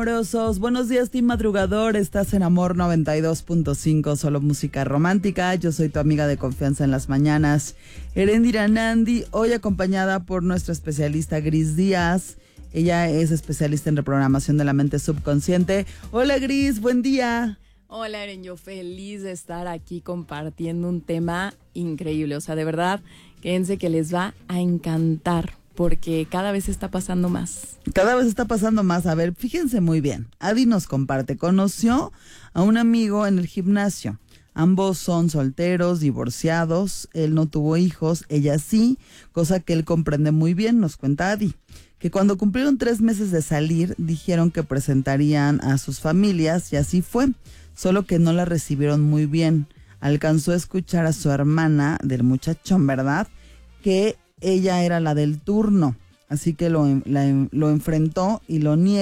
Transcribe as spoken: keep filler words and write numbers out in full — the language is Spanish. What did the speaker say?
Amorosos, buenos días Team Madrugador, estás en Amor noventa y dos punto cinco, solo música romántica. Yo soy tu amiga de confianza en las mañanas, Erendira Nandi, hoy acompañada por nuestra especialista Gris Díaz. Ella es especialista en reprogramación de la mente subconsciente. Hola Gris, buen día. Hola Eren, yo feliz de estar aquí compartiendo un tema increíble, o sea, de verdad, quédense que les va a encantar. Porque cada vez está pasando más. Cada vez está pasando más. A ver, fíjense muy bien. Adi nos comparte. Conoció a un amigo en el gimnasio. Ambos son solteros, divorciados. Él no tuvo hijos, ella sí. Cosa que él comprende muy bien, nos cuenta Adi. Que cuando cumplieron tres meses de salir, dijeron que presentarían a sus familias y así fue. Solo que no la recibieron muy bien. Alcanzó a escuchar a su hermana del muchachón, ¿verdad? Que ella era la del turno, así que lo, la, lo enfrentó y lo niega.